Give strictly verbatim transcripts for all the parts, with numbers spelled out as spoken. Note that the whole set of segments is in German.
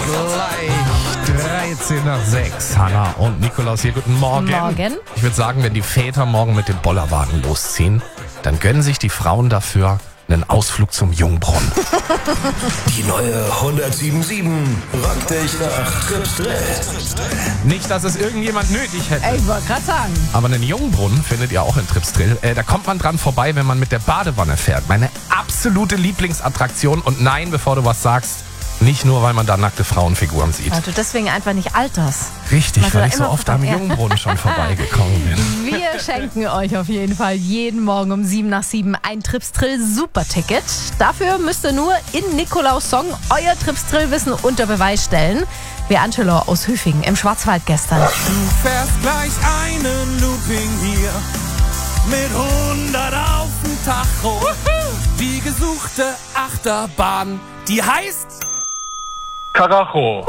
Gleich dreizehn nach sechs. Hanna und Nikolaus hier, guten Morgen. Morgen. Ich würde sagen, wenn die Väter morgen mit dem Bollerwagen losziehen, dann gönnen sich die Frauen dafür einen Ausflug zum Jungbrunnen. Die neue hundertsieben Komma sieben rockt dich nach Tripsdrill. Nicht, dass es irgendjemand nötig hätte. Ich wollte gerade sagen. Aber einen Jungbrunnen findet ihr auch in Tripsdrill. Äh, da kommt man dran vorbei, wenn man mit der Badewanne fährt. Meine absolute Lieblingsattraktion. Und nein, bevor du was sagst, nicht nur, weil man da nackte Frauenfiguren sieht. Weil du deswegen einfach nicht alterst. Richtig, weil du weil da ich so immer oft am vorbei- Jungbrunnen schon vorbeigekommen bin. Wir schenken euch auf jeden Fall jeden Morgen um sieben nach sieben ein Tripsdrill Superticket. Dafür müsst ihr nur in Nikolaus Song euer Tripsdrill-Wissen unter Beweis stellen. Wie Angelo aus Hüfingen im Schwarzwald gestern. Du fährst gleich einen Looping hier mit hundert auf dem Tacho. Die gesuchte Achterbahn, die heißt Karacho.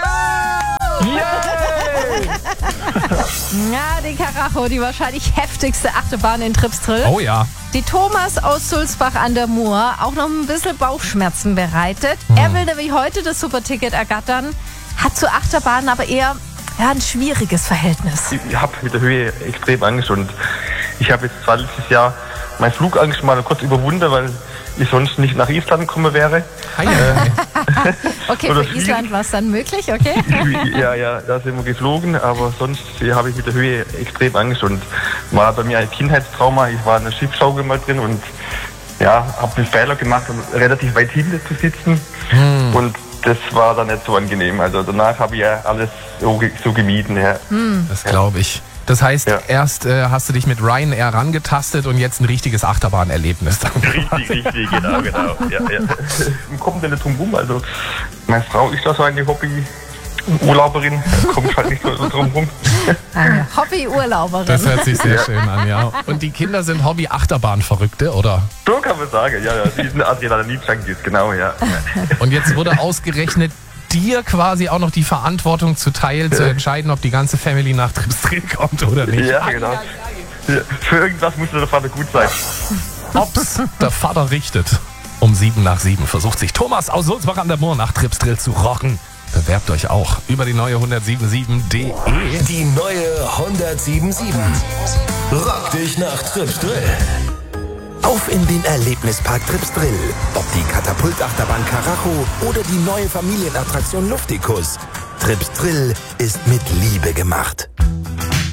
Ja, die Karacho, die wahrscheinlich heftigste Achterbahn in Tripsdrill. Oh ja. Die Thomas aus Sulzbach an der Mur auch noch ein bisschen Bauchschmerzen bereitet. Er will nämlich heute das Superticket ergattern, hat zur Achterbahn aber eher ja, ein schwieriges Verhältnis. Ich habe mit der Höhe extrem Angst und ich habe jetzt zwar letztes Jahr meine Flugangst mal kurz überwunden, weil ich sonst nicht nach Island gekommen wäre. Hi, äh, Okay, Oder für Island war es dann möglich, okay? Ja, ja, da sind wir geflogen, aber sonst äh, habe ich mit der Höhe extrem Angst und war bei mir ein Kindheitstrauma. Ich war in der Schiffschaukel mal drin und ja, habe den Fehler gemacht, um relativ weit hinten zu sitzen Hm. und das war dann nicht so angenehm. Also danach habe ich ja alles so, ge- so gemieden. Ja. das glaube ich. Das heißt, Ja. erst äh, hast du dich mit Ryanair rangetastet und jetzt ein richtiges Achterbahnerlebnis. Richtig, richtig, genau, genau. Ja, ja. Kommt denn nicht drum rum? Also, meine Frau ist da so eine Hobby-Urlauberin, kommt halt nicht so drum rum. Eine Hobby-Urlauberin. Das hört sich sehr schön an, ja. Und die Kinder sind Hobby-Achterbahn-Verrückte, oder? So kann man sagen, ja, ja. Sie ist ein Adrenalin-Junkies, genau, ja. Und jetzt wurde ausgerechnet dir quasi auch noch die Verantwortung zuteil, zu entscheiden, ob die ganze Family nach Tripsdrill kommt oder nicht. Ja, genau. Ja, für irgendwas muss der Vater gut sein. Ob's der Vater richtet. Um sieben nach sieben versucht sich Thomas aus Sulzbach an der Mur nach Tripsdrill zu rocken. Bewerbt euch auch über die neue hundertsieben sieben punkt de. Die neue hundertsieben Komma sieben rockt dich nach Tripsdrill. Auf in den Erlebnispark Tripsdrill. Ob die Katapultachterbahn Karacho oder die neue Familienattraktion Luftikus. Tripsdrill ist mit Liebe gemacht.